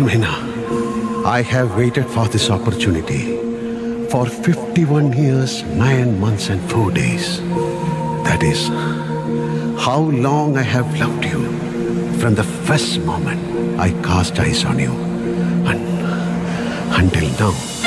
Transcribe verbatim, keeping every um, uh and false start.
Meena, I have waited for this opportunity for fifty-one years, nine months and four days. That is how long I have loved you from the first moment I cast eyes on you and until now.